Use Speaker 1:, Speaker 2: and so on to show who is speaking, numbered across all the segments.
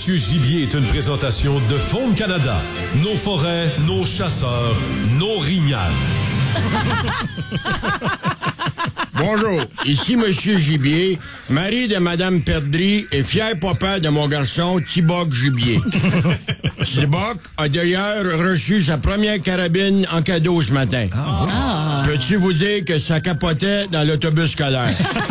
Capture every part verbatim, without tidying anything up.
Speaker 1: Monsieur Gibier est une présentation de Faune Canada. Nos forêts, nos chasseurs, nos rignales.
Speaker 2: Bonjour, ici Monsieur Gibier, mari de Madame Perdrix et fier papa de mon garçon Thibaut Gibier. Thibaut a d'ailleurs reçu sa première carabine en cadeau ce matin. Ah. Peux-tu vous dire que ça capotait dans l'autobus scolaire?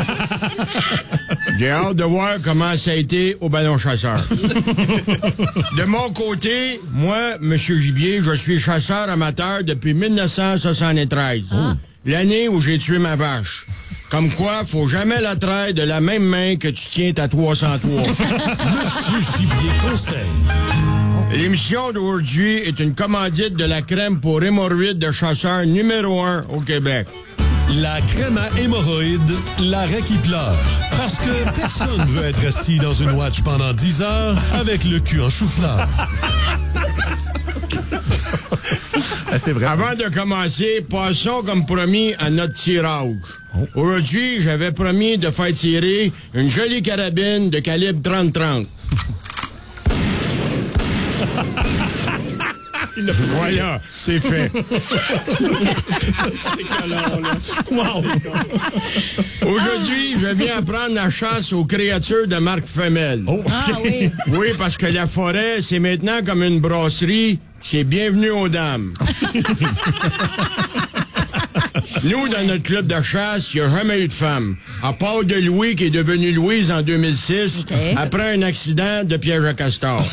Speaker 2: J'ai hâte de voir comment ça a été au ballon chasseur. De mon côté, moi, Monsieur Gibier, je suis chasseur amateur depuis mille neuf cent soixante-treize. Ah. L'année où j'ai tué ma vache. Comme quoi, faut jamais la traire de la même main que tu tiens ta trois cent trois.
Speaker 1: Monsieur Gibier conseille.
Speaker 2: L'émission d'aujourd'hui est une commandite de la crème pour hémorroïdes de chasseur numéro un au Québec.
Speaker 1: La crème à hémorroïdes, l'arrêt qui pleure. Parce que personne veut être assis dans une watch pendant dix heures avec le cul en chou-fleur.
Speaker 2: Ah, c'est vrai. Avant de commencer, passons comme promis à notre tirage. Oh. Aujourd'hui, j'avais promis de faire tirer une jolie carabine de calibre trente trente. Voilà, c'est fait. C'est collant, là. Wow. Aujourd'hui, je viens apprendre la chasse aux créatures de marque femelle. Oh.
Speaker 3: Ah oui.
Speaker 2: Oui, parce que la forêt, c'est maintenant comme une brasserie. C'est bienvenue aux dames. Nous, dans notre club de chasse, il n'y a jamais eu de femme. À part de Louis, qui est devenu Louise en deux mille six, okay. Après un accident de piège à castor.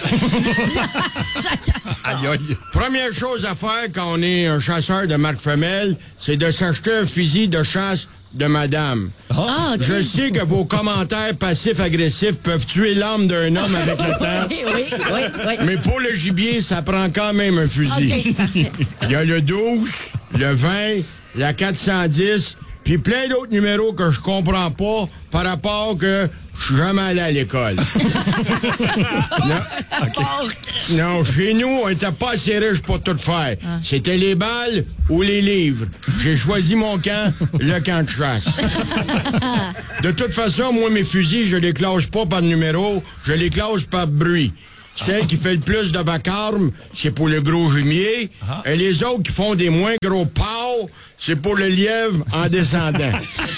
Speaker 2: Aïe, aïe. Première chose à faire quand on est un chasseur de marque femelle, c'est de s'acheter un fusil de chasse de madame. Ah, okay. Je sais que vos commentaires passifs-agressifs peuvent tuer l'âme d'un homme avec le temps.
Speaker 3: Oui, oui, oui, oui.
Speaker 2: Mais pour le gibier, ça prend quand même un fusil.
Speaker 3: Okay, parfait.
Speaker 2: Il y a le douze, le vingt, la quatre cent dix, puis plein d'autres numéros que je comprends pas par rapport que je suis jamais allé à l'école. non, okay. non, chez nous, on était pas assez riches pour tout faire. Ah. C'était les balles ou les livres. J'ai choisi mon camp, le camp de chasse. De toute façon, moi, mes fusils, je les classe pas par numéro, je les classe par bruit. Celle qui fait le plus de vacarme, c'est pour le gros jumier. Ah. Et les autres qui font des moins gros pows, c'est pour le lièvre en descendant.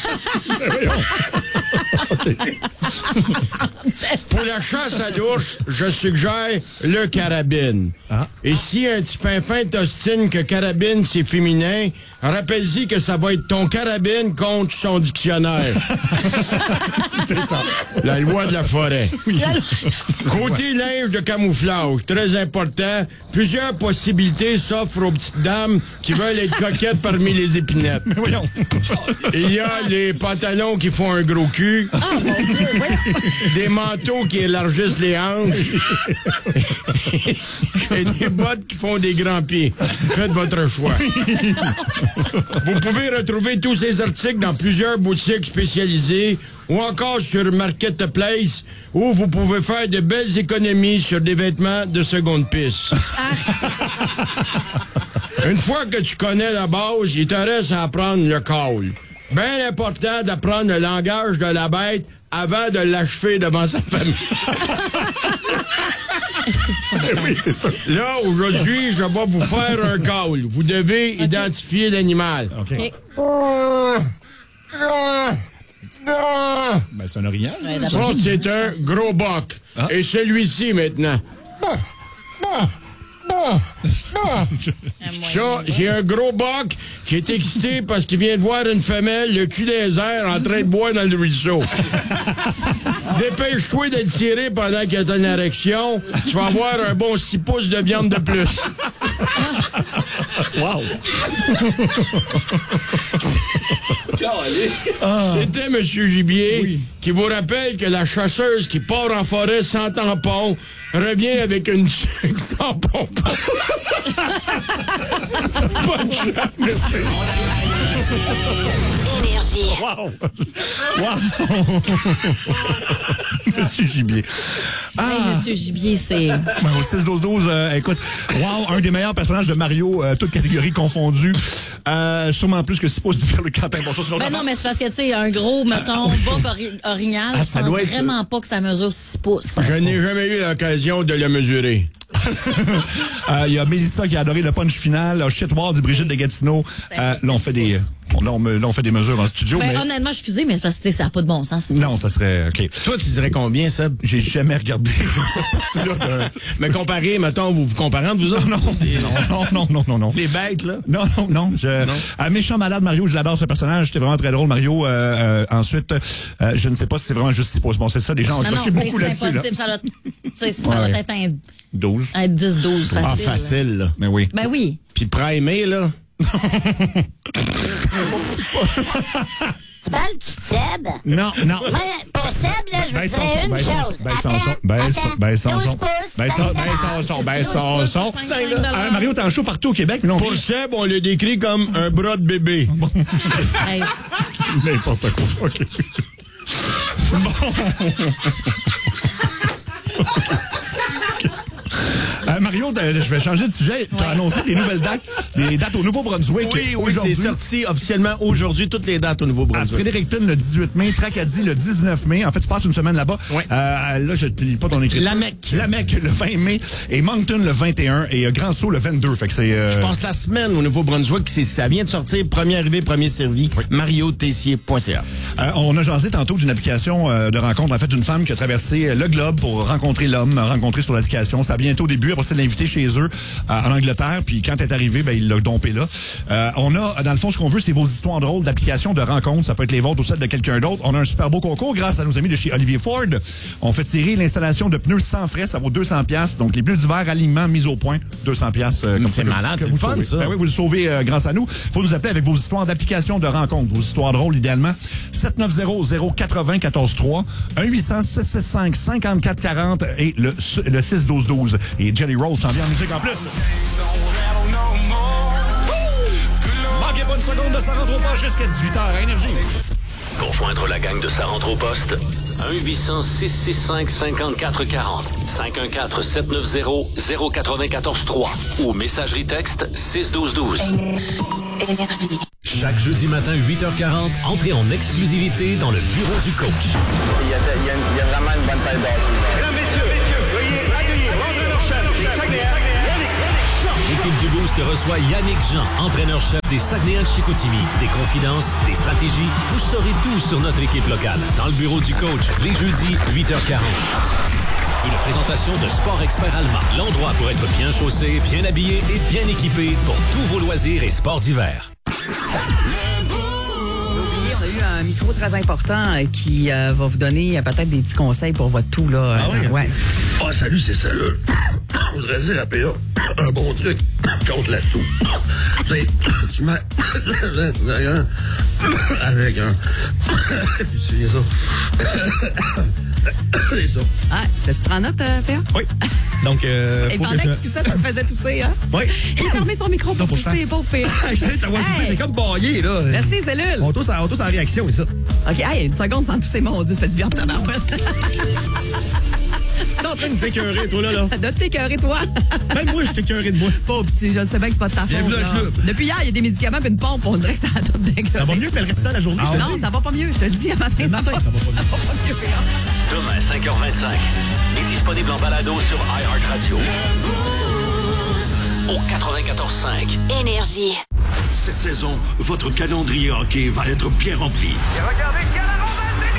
Speaker 2: Pour la chasse à l'ours, je suggère le carabine. Ah. Et si un petit fin-fin t'ostine que carabine, c'est féminin, rappelle-y que ça va être ton carabine contre son dictionnaire. C'est ça. La loi de la forêt. Oui. Côté linge de camouflage, très important, plusieurs possibilités s'offrent aux petites dames qui veulent être coquettes parmi les épinettes. Mais voyons. Il y a les pantalons qui font un gros cul. Ah, mon Dieu, oui. Des manteaux qui élargissent les hanches. Et des bottes qui font des grands pieds. Faites votre choix. Vous pouvez retrouver tous ces articles dans plusieurs boutiques spécialisées ou encore sur Marketplace, où vous pouvez faire de belles économies sur des vêtements de seconde piste. Une fois que tu connais la base, il te reste à apprendre le call. Bien important d'apprendre le langage de la bête avant de l'achever devant sa famille. Oui, c'est ça. Là, aujourd'hui, je vais vous faire un call. Vous devez okay. identifier l'animal. OK. okay.
Speaker 4: Ben, c'est un orignal.
Speaker 2: Ouais, ça, c'est un gros boc. Ah. Et celui-ci, maintenant. Ça, j'ai un gros boc qui est excité parce qu'il vient de voir une femelle, le cul des airs, en train de boire dans le ruisseau. Dépêche-toi d'être tiré pendant qu'il y a une érection. Tu vas avoir un bon six pouces de viande de plus. Wow! C'était M. Gibier oui. qui vous rappelle que la chasseuse qui part en forêt sans tampon revient avec une tuque sans pompon. Bonne chance.
Speaker 5: Énergie.
Speaker 4: Wow! Wow!
Speaker 3: Monsieur Gibier.
Speaker 4: Ah. Hey, Monsieur Gibier, c'est...
Speaker 3: Ben, au six douze douze, euh, écoute, wow, un des meilleurs personnages de Mario, euh, toutes catégories confondues. Euh, sûrement plus que six pouces de Pierre-Luc Quentin. Bon, ça,
Speaker 4: ben non, mais c'est parce que, tu sais, un gros, mettons, bas ori- orignal, ah, je pense être... vraiment pas que ça mesure six pouces.
Speaker 2: Je n'ai jamais eu l'occasion de le mesurer.
Speaker 3: Il euh, y a Mélissa qui a adoré le punch final. Shit Ward et Brigitte de Gatineau. Euh, là, on fait des, là, on, là, on fait des mesures dans le studio.
Speaker 4: Ben,
Speaker 3: mais...
Speaker 4: honnêtement, excusez, mais c'est parce que ça n'a pas de bon sens.
Speaker 3: Non, ça serait... OK.
Speaker 2: Toi, tu dirais combien, Seb?
Speaker 3: J'ai jamais regardé.
Speaker 2: là, de... Mais comparé, mettons, vous vous comparez entre vous autres?
Speaker 3: Non, non, non, non, non, non, non.
Speaker 2: Des bêtes, là?
Speaker 3: Non, non, non. Je... non. Un méchant malade, Mario, je l'adore, ce personnage. C'était vraiment très drôle, Mario. Euh, euh, ensuite, euh, je ne sais pas si c'est vraiment juste six pouces. Bon, c'est ça, les gens ont accroché beaucoup là-dessus.
Speaker 4: Non, non, c'est impossible. Ça doit
Speaker 3: ouais.
Speaker 4: être un...
Speaker 3: douze.
Speaker 4: Un dix douze facile.
Speaker 2: Ah, facile, là.
Speaker 3: Mais oui.
Speaker 4: Ben oui.
Speaker 2: Puis primé, là.
Speaker 5: Tu parles de Seb?
Speaker 3: Non, non.
Speaker 5: Moi, pour Seb, là, je veux dire une chose.
Speaker 3: Baisse son son, baisse son, baisse son son. Baisse son, baisse son son, baisse son son. Ah, Mario, t'es en show partout au Québec, mais non.
Speaker 2: Pour Seb, on le décrit comme un bras de bébé.
Speaker 4: Hey.
Speaker 3: N'importe quoi. OK. Bon. Euh, Mario, je vais changer de sujet. Tu as ouais. annoncé des nouvelles dates, des dates au Nouveau-Brunswick.
Speaker 2: Oui, oui, c'est sorti officiellement aujourd'hui, toutes les dates au Nouveau-Brunswick.
Speaker 3: À Fredericton, le dix-huit mai, Tracadie, le dix-neuf mai. En fait, tu passes une semaine là-bas.
Speaker 2: Ouais.
Speaker 3: Euh, là, je te lis pas ton écriture.
Speaker 2: La Mecque.
Speaker 3: La Mecque, le vingt mai. Et Moncton, le vingt et un. Et euh, Grand Sault, le vingt-deux. Fait que c'est... Euh...
Speaker 2: Je passe la semaine au Nouveau-Brunswick. C'est, ça vient de sortir. Premier arrivé, premier servi. Oui. mario tessier point c a.
Speaker 3: Euh, on a jasé tantôt d'une application euh, de rencontre, en fait, d'une femme qui a traversé le globe pour rencontrer l'homme, rencontrer sur l'application. Ça a bientôt début. Après, c'est de l'inviter chez eux euh, en Angleterre. Puis quand elle est arrivée, ben, il l'a dompé là. Euh, on a, dans le fond, ce qu'on veut, c'est vos histoires drôles d'applications de rencontres. Ça peut être les vôtres ou celles de quelqu'un d'autre. On a un super beau concours grâce à nos amis de chez Olivier Ford. On fait tirer l'installation de pneus sans frais. Ça vaut deux cents piastres. Donc, les pneus d'hiver, alignement, mise au point. deux cents piastres. Euh, comme
Speaker 2: c'est
Speaker 3: ça,
Speaker 2: malade,
Speaker 3: que
Speaker 2: c'est
Speaker 3: vous
Speaker 2: le fun,
Speaker 3: sauvez.
Speaker 2: ça.
Speaker 3: Ben oui, vous le sauvez euh, grâce à nous. Faut nous appeler avec vos histoires d'applications de rencontres. Vos histoires drôles, idéalement. sept neuf zéro zéro quatre-vingts quatorze trois. un huit cents six six cinq cinquante-quatre quarante et le, le six douze douze. Et Jelly Roll s'en vient en musique en plus. Manquez pas une seconde de Ça rentre au poste jusqu'à dix-huit heures à Énergie.
Speaker 6: Pour joindre la gang de Ça rentre au poste, un huit cents six six cinq cinquante-quatre quarante, cinq un quatre sept neuf zéro zéro quatre-vingt-quatorze trois ou messagerie texte six douze douze.
Speaker 5: Énergie.
Speaker 6: Chaque jeudi matin, huit heures quarante, entrez en exclusivité dans le bureau du coach.
Speaker 7: Il y a, il y a, il y a vraiment une bonne taille d'or.
Speaker 8: Mesdames, messieurs, messieurs, veuillez accueillir l'entraîneur-chef des Saguenayens, Yannick Jean.
Speaker 6: L'équipe du Boost reçoit Yannick Jean, entraîneur-chef des Saguenayens de Chicoutimi. Des confidences, des stratégies, vous saurez tout sur notre équipe locale. Dans le bureau du coach, les jeudis, huit heures quarante. Une présentation de Sport Expert Allemand. L'endroit pour être bien chaussé, bien habillé et bien équipé pour tous vos loisirs et sports d'hiver.
Speaker 9: On a eu un micro très important euh, qui euh, va vous donner euh, peut-être des petits conseils pour votre toux. Là.
Speaker 8: Ah oui?
Speaker 9: Ouais.
Speaker 8: Ah, oh, salut, c'est ça, là. Je voudrais dire à P A un bon truc contre la toux. C'est... Tu mets... avec un... Puis tu viens ça. C'est ça.
Speaker 9: Ah, tu prends note, euh, P A?
Speaker 8: Oui. Donc, euh...
Speaker 9: Et pendant que, je... que tout ça, ça te faisait tousser, hein?
Speaker 8: Oui.
Speaker 9: Il a fermé son micro
Speaker 8: ça,
Speaker 9: pour tousser, pauvre P A.
Speaker 8: Je t'avoir toussé, c'est comme baillé, là.
Speaker 9: Merci, cellule.
Speaker 8: On tousse en, on tousse en réaction, et ça.
Speaker 9: OK, hey, une seconde sans tousser, mon Dieu, ça fait du bien de ta barouette.
Speaker 8: T'es en train de t'écœurer, toi, là, là.
Speaker 9: De t'écœurer, toi.
Speaker 8: Même moi, je t'écœurais de moi.
Speaker 9: Pauvre petit, je sais bien que c'est pas de ta faute.
Speaker 8: Bienvenue dans le club.
Speaker 9: Depuis hier, il y a des médicaments et une pompe, on dirait que ça a tout dégueulasse.
Speaker 8: Ça va mieux que le restant de la journée.
Speaker 9: Ah, non, ça va pas mieux, je te le dis. À matin,
Speaker 8: le matin, ça va pas mieux.
Speaker 9: Ça va pas mieux.
Speaker 6: Demain, cinq heures vingt-cinq, est disponible en balado sur iHeartRadio. Au quatre-vingt-quatorze cinq.
Speaker 5: Énergie.
Speaker 10: Cette saison, votre calendrier hockey va être bien rempli.
Speaker 8: Et regardez quelle arrobase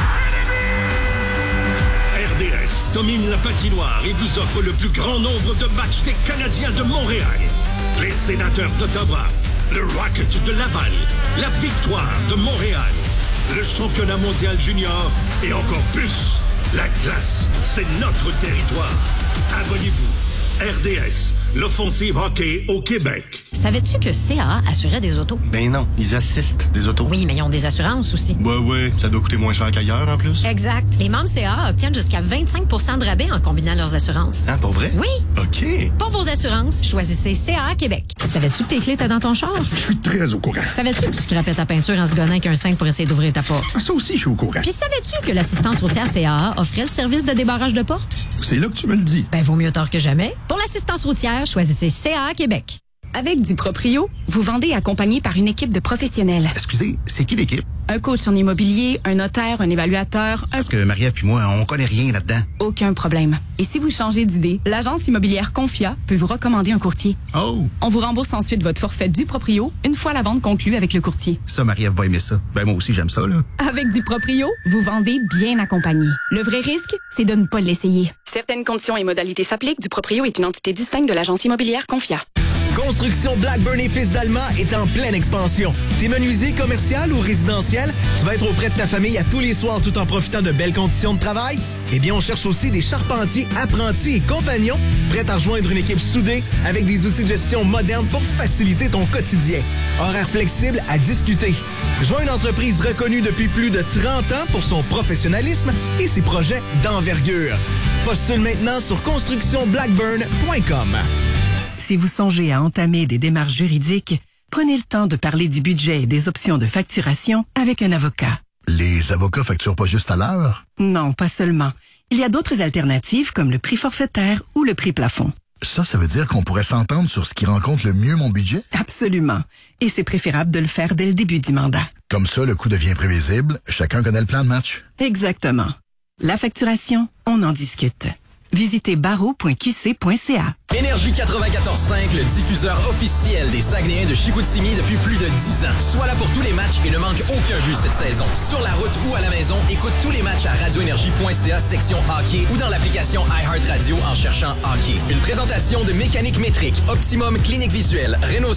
Speaker 10: R D S domine la patinoire et vous offre le plus grand nombre de matchs des Canadiens de Montréal. Les Sénateurs d'Ottawa, le Rocket de Laval, la Victoire de Montréal, le championnat mondial junior et encore plus. La glace, c'est notre territoire. Abonnez-vous. R D S, l'offensive hockey au Québec.
Speaker 11: Savais-tu que C A A assurait des autos?
Speaker 12: Ben non, ils assistent des autos.
Speaker 11: Oui, mais ils ont des assurances aussi.
Speaker 12: Ouais, ouais, ça doit coûter moins cher qu'ailleurs en plus.
Speaker 11: Exact. Les membres C A A obtiennent jusqu'à vingt-cinq pour cent de rabais en combinant leurs assurances.
Speaker 12: Ah, pour vrai?
Speaker 11: Oui.
Speaker 12: OK.
Speaker 11: Pour vos assurances, choisissez C A A Québec. Savais-tu que tes clés étaient dans ton char?
Speaker 12: Je suis très au courant.
Speaker 11: Savais-tu que tu scrapais ta peinture en se gonnant avec un cintre pour essayer d'ouvrir ta porte?
Speaker 12: Ça aussi, je suis au courant.
Speaker 11: Puis savais-tu que l'assistance routière C A A offrait le service de débarrage de porte?
Speaker 12: C'est là que tu me le dis.
Speaker 11: Ben, vaut mieux tard que jamais. Pour l'assistance routière, choisissez C A A Québec.
Speaker 13: Avec du Proprio, vous vendez accompagné par une équipe de professionnels.
Speaker 12: Excusez, c'est qui l'équipe?
Speaker 13: Un coach en immobilier, un notaire, un évaluateur, un...
Speaker 12: Parce que Marie-Ève puis moi, on connaît rien là-dedans.
Speaker 13: Aucun problème. Et si vous changez d'idée, l'agence immobilière Confia peut vous recommander un courtier.
Speaker 12: Oh!
Speaker 13: On vous rembourse ensuite votre forfait du Proprio une fois la vente conclue avec le courtier.
Speaker 12: Ça, Marie-Ève va aimer ça. Ben moi aussi, j'aime ça, là.
Speaker 13: Avec du Proprio, vous vendez bien accompagné. Le vrai risque, c'est de ne pas l'essayer. Certaines conditions et modalités s'appliquent. Du Proprio est une entité distincte de l'agence immobilière Confia.
Speaker 14: Construction Blackburn et Fils d'Allemand est en pleine expansion. T'es menuisier commercial ou résidentiel? Tu vas être auprès de ta famille à tous les soirs tout en profitant de belles conditions de travail? Eh bien, on cherche aussi des charpentiers, apprentis et compagnons prêts à rejoindre une équipe soudée avec des outils de gestion modernes pour faciliter ton quotidien. Horaires flexibles à discuter. Joins une entreprise reconnue depuis plus de trente ans pour son professionnalisme et ses projets d'envergure. Postule maintenant sur construction blackburn point com.
Speaker 15: Si vous songez à entamer des démarches juridiques, prenez le temps de parler du budget et des options de facturation avec un avocat.
Speaker 12: Les avocats facturent pas juste à l'heure?
Speaker 15: Non, pas seulement. Il y a d'autres alternatives comme le prix forfaitaire ou le prix plafond.
Speaker 12: Ça, ça veut dire qu'on pourrait s'entendre sur ce qui rencontre le mieux mon budget?
Speaker 15: Absolument. Et c'est préférable de le faire dès le début du mandat.
Speaker 12: Comme ça, le coût devient prévisible. Chacun connaît le plan de match.
Speaker 15: Exactement. La facturation, on en discute. Visitez barreau point q c point c a.
Speaker 14: Énergie quatre-vingt-quatorze cinq, le diffuseur officiel des Saguenayens de Chicoutimi depuis plus de dix ans. Sois là pour tous les matchs et ne manque aucun but cette saison. Sur la route ou à la maison, écoute tous les matchs à radio énergie point c a section hockey ou dans l'application iHeartRadio en cherchant hockey. Une présentation de Mécanique Métrique, Optimum Clinique Visuelle, Renault